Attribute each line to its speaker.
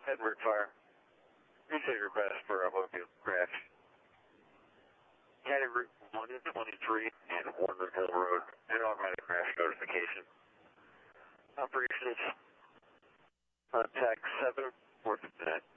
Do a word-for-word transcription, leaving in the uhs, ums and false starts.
Speaker 1: Edward Fire. You say your best for a Homefield crash. County Route one twenty-three and Warner Hill Road, and automatic crash notification. Operations, contact seven four fifty-nine.